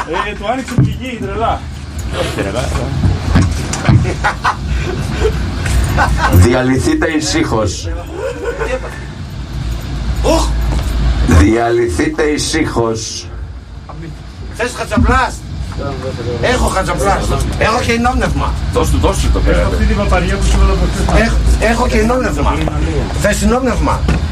Του άνοιξε πηγή, τρελά. Διαλυθείτε ησύχως. Διαλυθείτε ησύχως. Θες χατσαπλάς? Έχω χατσαπλάς. Έχω και ενόπνευμα. Δώσ' του το πέρα. Αυτή την παπαριά που σου έδωσα. Έχω και ενόπνευμα. Θες ενόπνευμα?